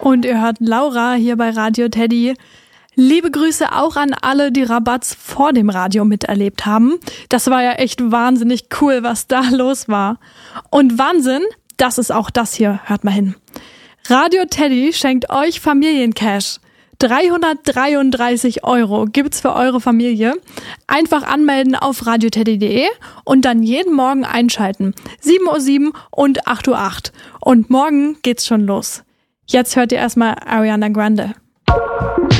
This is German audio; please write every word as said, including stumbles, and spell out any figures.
Und ihr hört Laura hier bei Radio Teddy. Liebe Grüße auch an alle, die Rabatz vor dem Radio miterlebt haben. Das war ja echt wahnsinnig cool, was da los war. Und Wahnsinn, das ist auch das hier. Hört mal hin. Radio Teddy schenkt euch Familiencash. dreihundertdreiunddreißig Euro gibt's für eure Familie. Einfach anmelden auf radioteddy punkt de und dann jeden Morgen einschalten. sieben Uhr sieben und acht Uhr acht. Und morgen geht's schon los. Jetzt hört ihr erstmal Ariana Grande.